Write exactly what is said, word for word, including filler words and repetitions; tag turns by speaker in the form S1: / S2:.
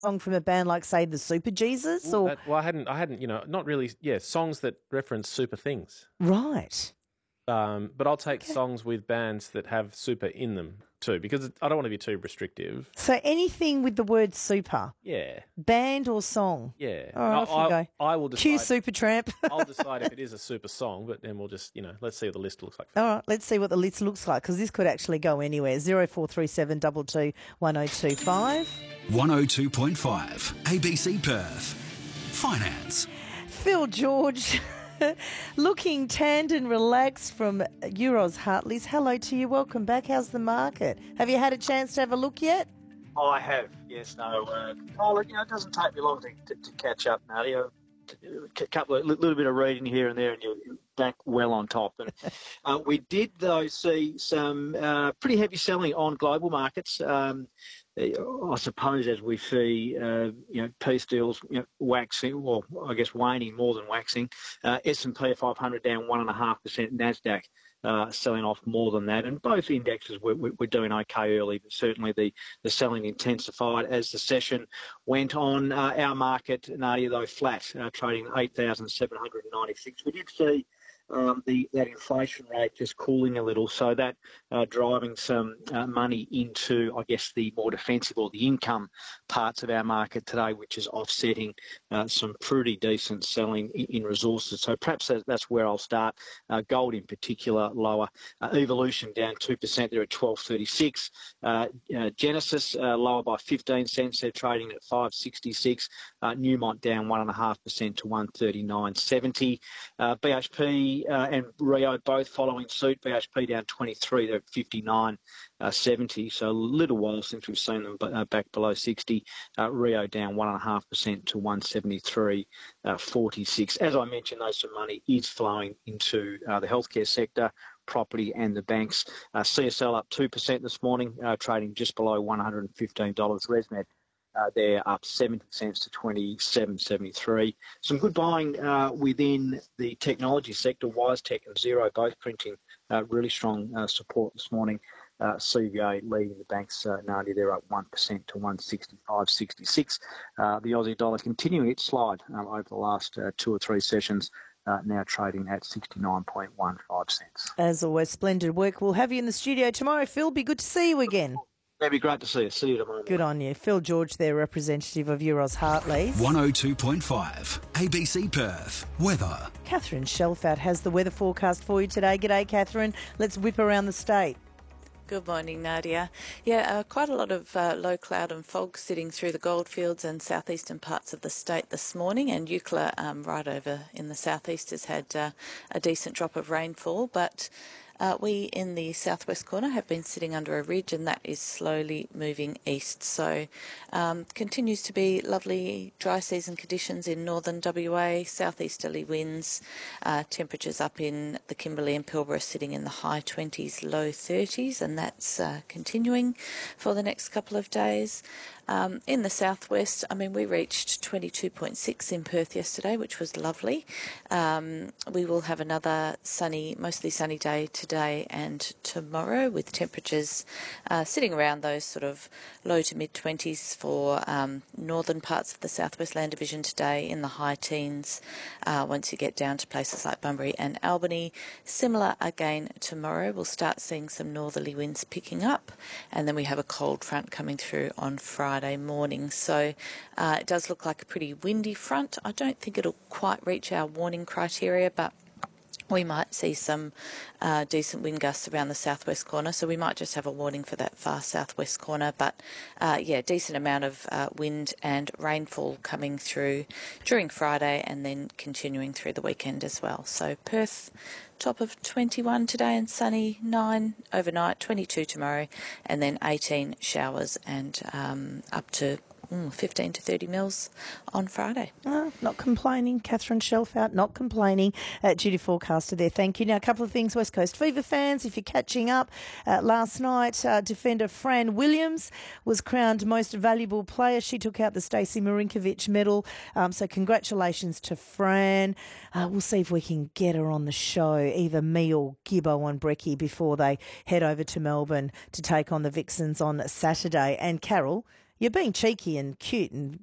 S1: song from a band like, say, the Super Jesus?
S2: Ooh,
S1: or
S2: that, well, I hadn't, I hadn't, you know, not really, yeah, songs that reference super things.
S1: Right.
S2: Um, but I'll take songs with bands that have super in them too, because I don't want to be too restrictive.
S1: So anything with the word super,
S2: Yeah.
S1: band or song?
S2: Yeah.
S1: All right,
S2: No,
S1: off you
S2: I,
S1: go.
S2: I will decide.
S1: Cue Supertramp.
S2: I'll decide if it is a super song, but then we'll just, you know, let's see what the list looks like.
S1: All right, let's see what the list looks like, because this could actually go anywhere. zero four three seven two two one oh two five.
S3: one oh two point five A B C Perth. Finance.
S1: Phil George, looking tanned and relaxed from Euros Hartley's. Hello to you. Welcome back. How's the market? Have you had a chance to have a look yet?
S4: I have, yes, no. Uh, oh, look, you know, it doesn't take me long to, to, to catch up, Nadia. A couple of little bit of reading here and there, and you're back well on top. And uh, we did, though, see some uh, pretty heavy selling on global markets. Um, I suppose as we see, uh, you know, peace deals you know, waxing, well, I guess waning more than waxing. Uh, S and P five hundred down one and a half percent. Nasdaq uh, selling off more than that, and both indexes were, were doing okay early, but certainly the, the selling intensified as the session went on. Uh, our market, Nadia, though, flat, uh, trading eight thousand seven hundred ninety-six. We did see Um, the that inflation rate just cooling a little, so that uh, driving some uh, money into, I guess, the more defensive or the income parts of our market today, which is offsetting uh, some pretty decent selling in, in resources. So perhaps that, that's where I'll start. Uh, gold in particular, lower. Uh, Evolution down two percent, they're at twelve thirty-six. Uh, uh, Genesis uh, lower by fifteen cents, they're trading at five sixty-six. Uh, Newmont down one point five percent to one thirty-nine seventy. Uh, B H P Uh, and Rio both following suit. B H P down twenty-three, they're at fifty-nine seventy, so a little while since we've seen them uh, back below sixty. Uh, Rio down one point five percent to one seventy-three forty-six. As I mentioned, though, some money is flowing into uh, the healthcare sector, property and the banks. Uh, C S L up two percent this morning, uh, trading just below one hundred fifteen dollars. ResMed Uh, they're up seventy cents to twenty-seven seventy-three. Some good buying uh, within the technology sector. WiseTech and Xero both printing uh, really strong uh, support this morning. Uh, C V A leading the banks, uh, Nadia, they're up one percent to one sixty-five sixty-six. Uh, the Aussie dollar continuing its slide um, over the last uh, two or three sessions, uh, now trading at sixty-nine point one five cents.
S1: As always, splendid work. We'll have you in the studio tomorrow, Phil. Be good to see you again.
S4: That'd be great to see you. See you tomorrow.
S1: Good on you. Phil George there, representative of Euros Hartley's.
S3: one oh two point five A B C Perth. Weather.
S1: Catherine Shelfat has the weather forecast for you today. G'day, Catherine. Let's whip around the state.
S5: Good morning, Nadia. Yeah, uh, quite a lot of uh, low cloud and fog sitting through the goldfields and southeastern parts of the state this morning, and Eucla um, right over in the southeast has had uh, a decent drop of rainfall, but Uh, we in the southwest corner have been sitting under a ridge, and that is slowly moving east. So um, continues to be lovely dry season conditions in northern W A, southeasterly winds, uh, temperatures up in the Kimberley and Pilbara sitting in the high twenties, low thirties, and that's uh, continuing for the next couple of days. Um, in the southwest, I mean, we reached twenty-two point six in Perth yesterday, which was lovely. Um, we will have another sunny, mostly sunny day today and tomorrow, with temperatures uh, sitting around those sort of low to mid twenties for um, northern parts of the Southwest Land Division today, in the high teens. Uh, once you get down to places like Bunbury and Albany, similar again tomorrow. We'll start seeing some northerly winds picking up, and then we have a cold front coming through on Friday morning. So uh, it does look like a pretty windy front. I don't think it'll quite reach our warning criteria, but we might see some uh, decent wind gusts around the southwest corner, so we might just have a warning for that far southwest corner. But uh, yeah, decent amount of uh, wind and rainfall coming through during Friday and then continuing through the weekend as well. So Perth, top of twenty-one today and sunny, nine overnight, twenty-two tomorrow, and then eighteen showers and um, up to Mm, fifteen to thirty mils on Friday.
S1: Oh, not complaining. Catherine Shelfat, not complaining. Uh, duty forecaster there. Thank you. Now, a couple of things, West Coast Fever fans, if you're catching up. Uh, last night, uh, defender Fran Williams was crowned most valuable player. She took out the Stacey Marinkovic medal. Um, so congratulations to Fran. Uh, we'll see if we can get her on the show, either me or Gibbo on Brekkie, before they head over to Melbourne to take on the Vixens on Saturday. And Carol, you're being cheeky and cute and